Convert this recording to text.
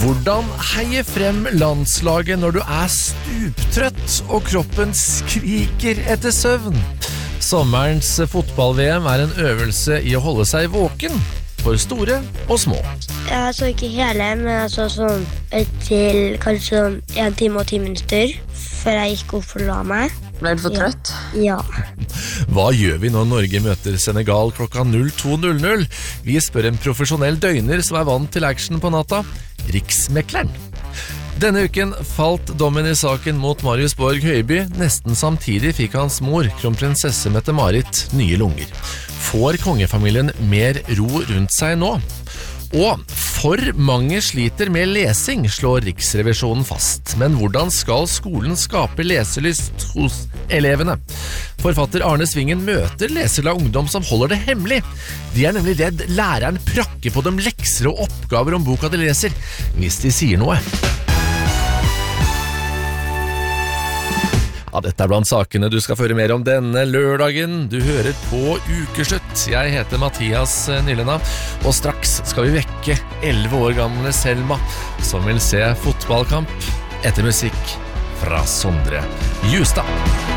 Hvordan heie frem landslaget når du stuptrøtt og kroppen skriker etter søvn? Sommerens fotball-VM en øvelse I å holde seg våken for store og små. Jeg så ikke hele, men jeg så sånn til kanskje 1 time og 10 minutter før jeg gikk opp for å la meg. Ble du for trøtt? Ja. Hva gjør vi når Norge møter Senegal klokka 02:00? Vi spør en profesjonell døgner som vant til action på natta, Riksmekleren. Denne uken falt dommen I saken mot Marius Borg Høiby. Nesten samtidig fikk hans mor, kronprinsesse Mette-Marit, nye lunger. Får kongefamilien mer ro rundt seg nå? Og for mange sliter med lesing, slår Riksrevisjonen fast. Men hvordan skal skolen skape leselyst hos elevene? Forfatter Arne Svingen møter leserla ungdom som holder det hemmelig. De nemlig redd læreren prakker på dem lekser og oppgaver om boka de leser, hvis de sier noe. Ja, dette blant sakene du skal føre mer om denne lørdagen. Du hører på Ukeslutt. Jeg heter Mathias Nylenda, og straks skal vi vekke 11 år gamle Selma, som vil se fotballkamp etter musikk fra Sondre Justad.